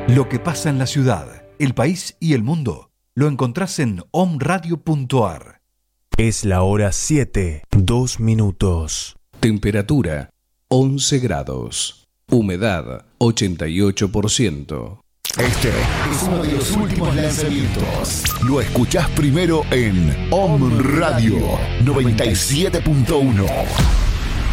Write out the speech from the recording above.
Lo que pasa en la ciudad, el país y el mundo lo encontrás en omradio.ar. Es la hora 7, 2 minutos. Temperatura 11 grados. Humedad 88%. Este es uno de los últimos lanzamientos. Lo escuchás primero en Om Radio 97.1.